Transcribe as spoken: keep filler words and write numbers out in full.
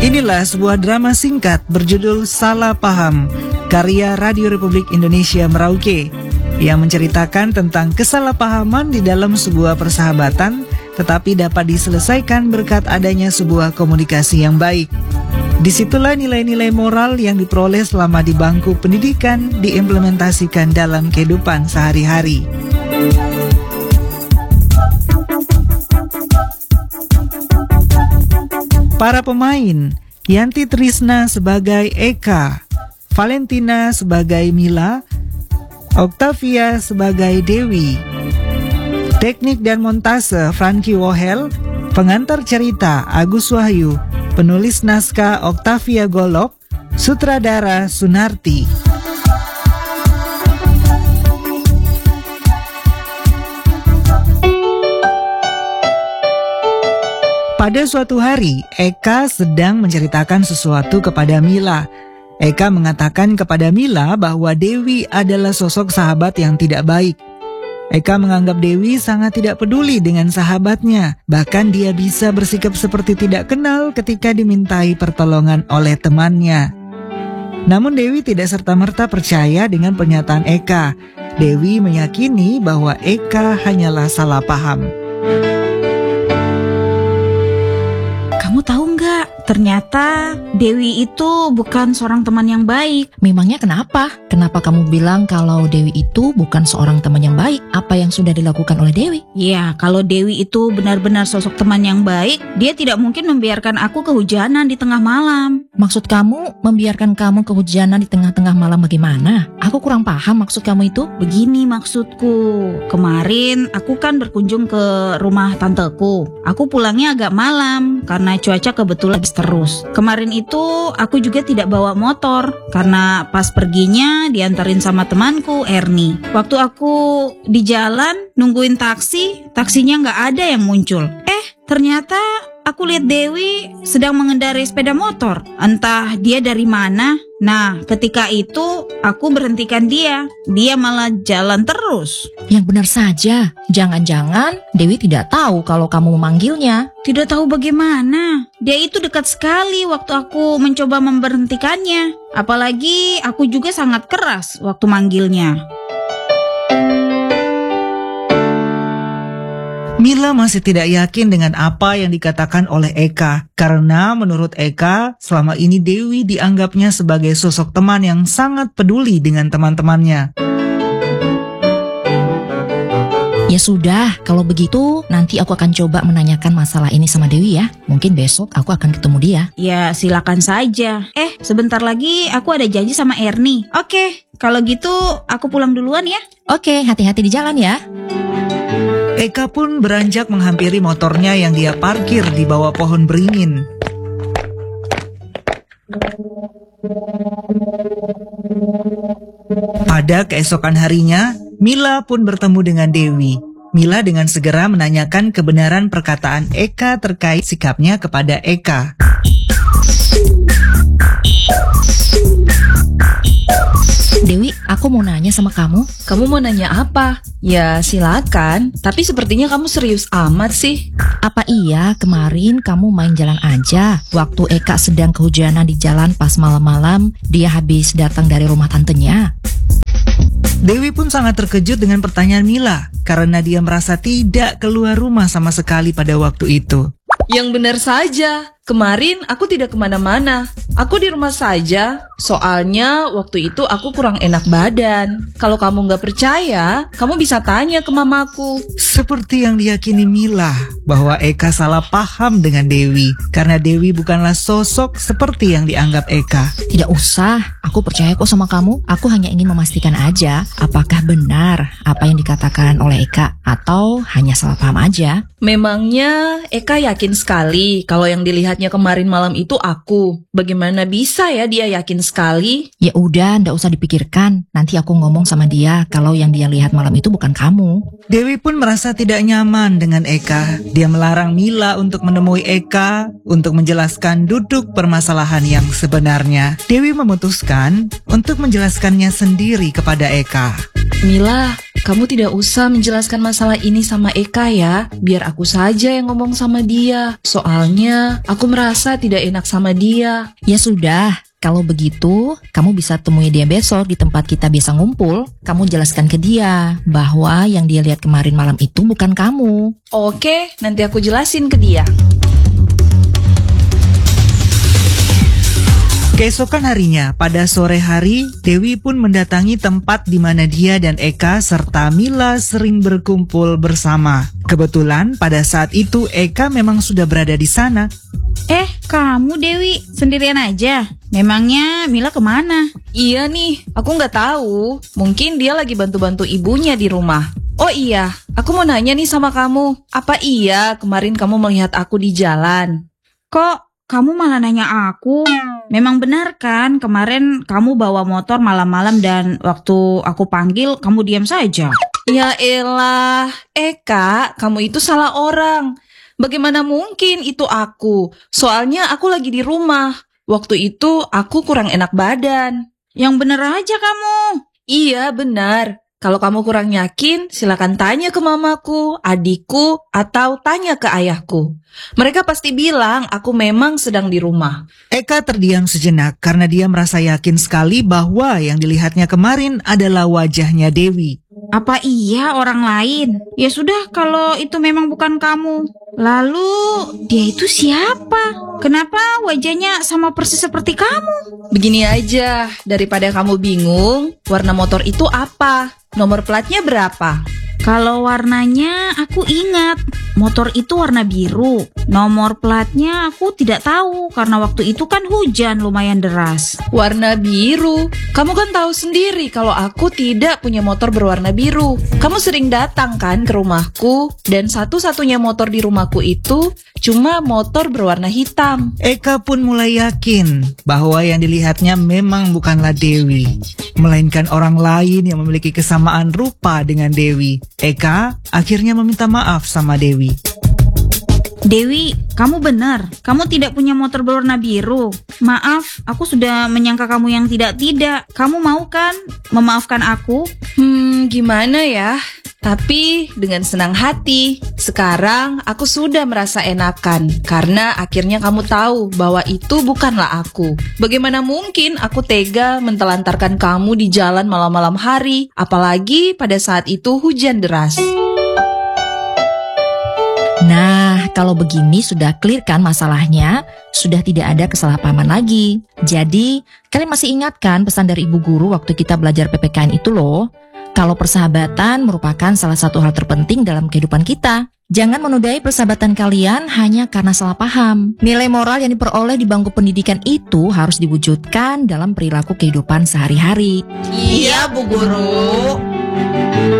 Inilah sebuah drama singkat berjudul Salah Paham, karya Radio Republik Indonesia Merauke, yang menceritakan tentang kesalahpahaman di dalam sebuah persahabatan, tetapi dapat diselesaikan berkat adanya sebuah komunikasi yang baik. Disitulah nilai-nilai moral yang diperoleh selama di bangku pendidikan diimplementasikan dalam kehidupan sehari-hari. Para pemain, Yanti Trisna sebagai Eka, Valentina sebagai Mila, Octavia sebagai Dewi. Teknik dan montase Franky Wohel, pengantar cerita Agus Wahyu, penulis naskah Octavia Golok, sutradara Sunarti. Pada suatu hari, Eka sedang menceritakan sesuatu kepada Mila. Eka mengatakan kepada Mila bahwa Dewi adalah sosok sahabat yang tidak baik. Eka menganggap Dewi sangat tidak peduli dengan sahabatnya. Bahkan dia bisa bersikap seperti tidak kenal ketika dimintai pertolongan oleh temannya. Namun Dewi tidak serta-merta percaya dengan pernyataan Eka. Dewi meyakini bahwa Eka hanyalah salah paham. Kamu tahu nggak, ternyata Dewi itu bukan seorang teman yang baik. Memangnya kenapa? Kenapa kamu bilang kalau Dewi itu bukan seorang teman yang baik? Apa yang sudah dilakukan oleh Dewi? Ya, kalau Dewi itu benar-benar sosok teman yang baik, dia tidak mungkin membiarkan aku kehujanan di tengah malam. Maksud kamu membiarkan kamu kehujanan di tengah-tengah malam bagaimana? Aku kurang paham maksud kamu itu. Begini maksudku, kemarin aku kan berkunjung ke rumah tanteku. Aku pulangnya agak malam karena cuaca kebetulan terus. Kemarin itu aku juga tidak bawa motor karena pas perginya diantarin sama temanku Ernie. Waktu aku di jalan nungguin taksi, taksinya nggak ada yang muncul. Eh, ternyata aku lihat Dewi sedang mengendarai sepeda motor. Entah dia dari mana. Nah, ketika itu aku berhentikan dia. Dia malah jalan terus. Yang benar saja. Jangan-jangan Dewi tidak tahu kalau kamu memanggilnya. Tidak tahu bagaimana. Dia itu dekat sekali waktu aku mencoba memberhentikannya. Apalagi aku juga sangat keras waktu manggilnya. Mila masih tidak yakin dengan apa yang dikatakan oleh Eka, karena menurut Eka, selama ini Dewi dianggapnya sebagai sosok teman yang sangat peduli dengan teman-temannya. Ya sudah, kalau begitu nanti aku akan coba menanyakan masalah ini sama Dewi ya. Mungkin besok aku akan ketemu dia. Ya, silakan saja. Eh, sebentar lagi aku ada janji sama Ernie. Oke, kalau gitu aku pulang duluan ya. Oke, hati-hati di jalan ya. Eka pun beranjak menghampiri motornya yang dia parkir di bawah pohon beringin. Pada keesokan harinya, Mila pun bertemu dengan Dewi. Mila dengan segera menanyakan kebenaran perkataan Eka terkait sikapnya kepada Eka. Dewi, aku mau nanya sama kamu. Kamu mau nanya apa? Ya silakan, tapi sepertinya kamu serius amat sih. Apa iya kemarin kamu main jalan aja? Waktu Eka sedang kehujanan di jalan pas malam-malam, dia habis datang dari rumah tantenya. Dewi pun sangat terkejut dengan pertanyaan Mila, karena dia merasa tidak keluar rumah sama sekali pada waktu itu. Yang benar saja, kemarin aku tidak kemana-mana. Aku di rumah saja, soalnya waktu itu aku kurang enak badan. Kalau kamu nggak percaya, kamu bisa tanya ke mamaku. Seperti yang diyakini Mila, bahwa Eka salah paham dengan Dewi, karena Dewi bukanlah sosok seperti yang dianggap Eka. Tidak usah, aku percaya kok sama kamu. Aku hanya ingin memastikan aja, apakah benar apa yang dikatakan oleh Eka, atau hanya salah paham aja. Memangnya Eka yakin sekali kalau yang dilihatnya kemarin malam itu aku. Bagaimana bisa ya dia yakin sekali? Ya udah, ndak usah dipikirkan. Nanti aku ngomong sama dia kalau yang dia lihat malam itu bukan kamu. Dewi pun merasa tidak nyaman dengan Eka. Dia melarang Mila untuk menemui Eka untuk menjelaskan duduk permasalahan yang sebenarnya. Dewi memutuskan untuk menjelaskannya sendiri kepada Eka. Mila, kamu tidak usah menjelaskan masalah ini sama Eka ya. Biar aku saja yang ngomong sama dia. Soalnya aku merasa tidak enak sama dia. Ya sudah, kalau begitu kamu bisa temui dia besok di tempat kita biasa ngumpul. Kamu jelaskan ke dia bahwa yang dia lihat kemarin malam itu bukan kamu. Oke, nanti aku jelasin ke dia. Keesokan harinya, pada sore hari, Dewi pun mendatangi tempat di mana dia dan Eka serta Mila sering berkumpul bersama. Kebetulan pada saat itu Eka memang sudah berada di sana. Eh, kamu Dewi, sendirian aja? Memangnya Mila kemana? Iya nih, aku nggak tahu. Mungkin dia lagi bantu-bantu ibunya di rumah. Oh iya, aku mau nanya nih sama kamu. Apa iya kemarin kamu melihat aku di jalan? Kok kamu malah nanya aku? Memang benar kan kemarin kamu bawa motor malam-malam dan waktu aku panggil kamu diam saja? Ya elah, Eka, kamu itu salah orang. Bagaimana mungkin itu aku? Soalnya aku lagi di rumah. Waktu itu aku kurang enak badan. Yang bener aja kamu. Iya, benar. Kalau kamu kurang yakin, silakan tanya ke mamaku, adikku, atau tanya ke ayahku. Mereka pasti bilang aku memang sedang di rumah. Eka terdiam sejenak karena dia merasa yakin sekali bahwa yang dilihatnya kemarin adalah wajahnya Dewi. Apa iya orang lain? Ya sudah kalau itu memang bukan kamu. Lalu dia itu siapa? Kenapa wajahnya sama persis seperti kamu? Begini aja, daripada kamu bingung, warna motor itu apa? Nomor platnya berapa? Kalau warnanya aku ingat, motor itu warna biru. Nomor platnya aku tidak tahu karena waktu itu kan hujan lumayan deras. Warna biru? Kamu kan tahu sendiri kalau aku tidak punya motor berwarna biru. Kamu sering datang kan ke rumahku dan satu-satunya motor di rumahku itu cuma motor berwarna hitam. Eka pun mulai yakin bahwa yang dilihatnya memang bukanlah Dewi, melainkan orang lain yang memiliki kesamaan rupa dengan Dewi. Eka akhirnya meminta maaf sama Dewi. Dewi, kamu benar. Kamu tidak punya motor berwarna biru. Maaf, aku sudah menyangka kamu yang tidak-tidak. Kamu mau kan memaafkan aku? Hmm, gimana ya? Tapi dengan senang hati. Sekarang aku sudah merasa enakan karena akhirnya kamu tahu bahwa itu bukanlah aku. Bagaimana mungkin aku tega mentelantarkan kamu di jalan malam-malam hari, apalagi pada saat itu hujan deras. Nah, kalau begini sudah clear kan masalahnya? Sudah tidak ada kesalahpahaman lagi. Jadi, kalian masih ingat kan pesan dari ibu guru waktu kita belajar P P K N itu loh? Kalau persahabatan merupakan salah satu hal terpenting dalam kehidupan kita. Jangan menodai persahabatan kalian hanya karena salah paham. Nilai moral yang diperoleh di bangku pendidikan itu harus diwujudkan dalam perilaku kehidupan sehari-hari. Iya, Bu Guru.